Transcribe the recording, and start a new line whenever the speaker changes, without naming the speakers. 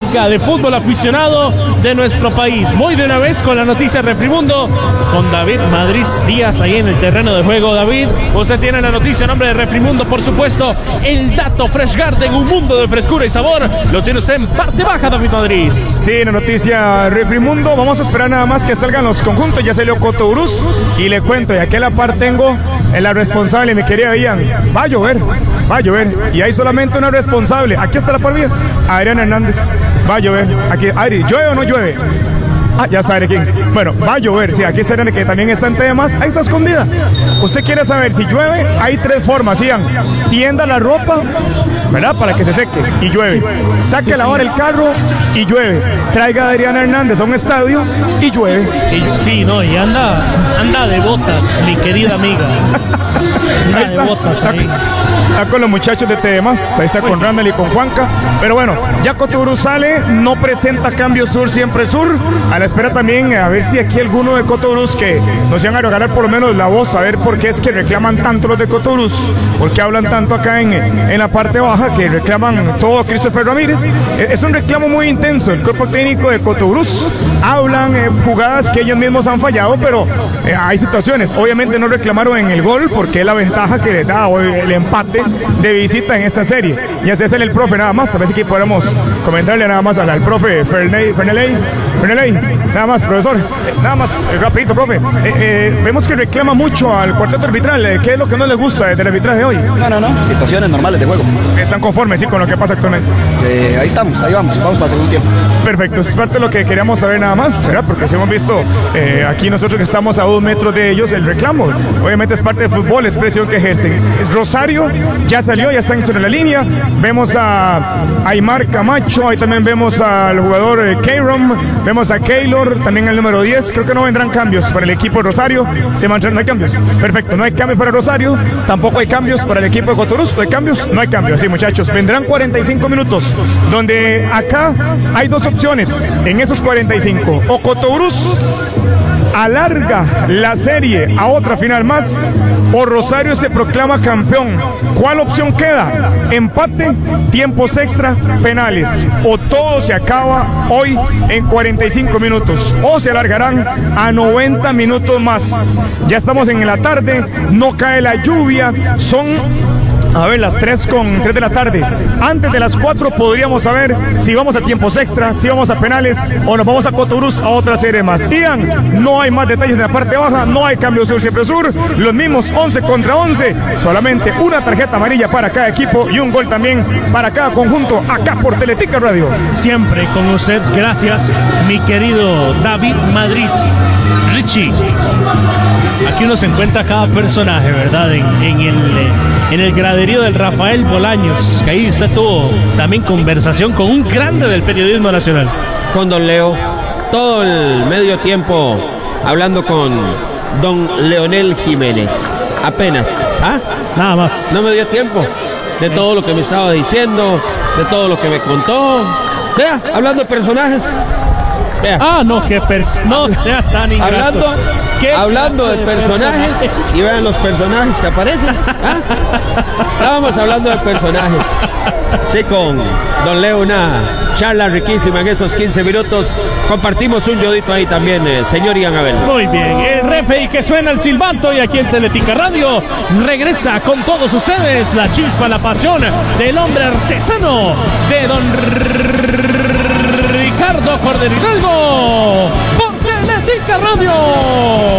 liga de fútbol aficionado de nuestro país. Voy de una vez con la noticia Refrimundo con David Madrid Díaz ahí en el terreno de juego. David, usted tiene la noticia en nombre de Refrimundo, por supuesto, el dato Fresh Garden, un mundo de frescura y sabor, lo tiene usted en parte baja, David Madrid.
Sí, la noticia Refrimundo, vamos a esperar nada más que salgan los conjuntos. Ya salió Cotobruz y le cuento, y aquí a la par tengo la responsable, mi querida Ian. Va a llover, y hay solamente una responsable. Aquí está la par mía, Adriana Hernández. Va a llover. Aquí, Adri, ¿llueve o no llueve? Ah, ya está aquí. Bueno, va a llover, sí, aquí está Adriana, que también está en temas. Ahí está escondida. Usted quiere saber si llueve, hay tres formas, Ian. Tienda la ropa, ¿verdad? Para que se seque y llueve. Saque a lavar el carro y llueve. Traiga a Adriana Hernández a un estadio y llueve.
Sí, no, y anda de botas, mi querida amiga.
Ahí está, está con los muchachos de TDMás, ahí está con Randall y con Juanca. Pero bueno, ya Cotobruz sale, no presenta cambio sur, siempre sur. A la espera también, a ver si aquí alguno de Cotobruz que nos iban a regalar por lo menos la voz, a ver por qué es que reclaman tanto los de Cotobruz, por qué hablan tanto acá en la parte baja, que reclaman todo Christopher Ramírez. Es un reclamo muy intenso, el cuerpo técnico de Cotobruz. Hablan jugadas que ellos mismos han fallado, pero hay situaciones. Obviamente no reclamaron en el gol, porque es la ventaja que les da hoy el empate de visita en esta serie. Y así es el profe nada más, a ver si aquí podemos comentarle nada más al profe Ferneley, nada más, profesor, nada más, rapidito, profe. Vemos que reclama mucho al cuarteto arbitral. ¿Qué es lo que no les gusta del arbitraje de hoy?
No, situaciones normales de juego.
¿Están conformes, sí, con lo que pasa actualmente?
Ahí estamos, ahí vamos para el segundo tiempo.
Perfecto, eso es parte de lo que queríamos saber nada más, ¿verdad? Porque si hemos visto aquí nosotros que estamos a 2 metros de ellos, el reclamo, obviamente es parte del fútbol, es presión que ejercen. Rosario ya salió, ya están sobre la línea. Vemos a Aymar Camacho, ahí también vemos al jugador Keiron, vemos a Keylor, también el número 10. Creo que no vendrán cambios para el equipo de Rosario. No hay cambios. Perfecto, no hay cambios para Rosario, tampoco hay cambios para el equipo de Cotobruz. No hay cambios. Sí, muchachos, vendrán 45 minutos, donde acá hay dos opciones en esos 45. O Cotobruz alarga la serie a otra final más, o Rosario se proclama campeón. ¿Cuál opción queda? Empate, tiempos extras, penales, o todo se acaba hoy en 45 minutos, o se alargarán a 90 minutos más. Ya estamos en la tarde, no cae la lluvia, son las 3 de la tarde. Antes de las 4 podríamos saber si vamos a tiempos extras, si vamos a penales o nos vamos a Cotobruz a otra serie más. Ian, no hay más detalles en la parte baja, no hay cambio sur siempre sur, los mismos 11 contra 11, solamente una tarjeta amarilla para cada equipo y un gol también para cada conjunto, acá por Teletica Radio.
Siempre con usted, gracias mi querido David Madrid. Richie, aquí uno se encuentra cada personaje, ¿verdad? En el graderío del Rafael Bolaños, que ahí usted tuvo también conversación con un grande del periodismo nacional.
Con don Leo, todo el medio tiempo hablando con don Leonel Jiménez, apenas.
Nada más.
No me dio tiempo de todo lo que me estaba diciendo, de todo lo que me contó. Vea, hablando de personajes.
No, no sea tan ingrato.
Hablando de personajes, y vean los personajes que aparecen. Estábamos hablando de personajes. Sí, con don Leo, una charla riquísima en esos 15 minutos. Compartimos un yodito ahí también, señor Ian Abel.
Muy bien, el refe y que suena el silbato, y aquí en Teletica Radio regresa con todos ustedes la chispa, la pasión del hombre artesano de don Ricardo Cordero Hidalgo por Teletica Radio.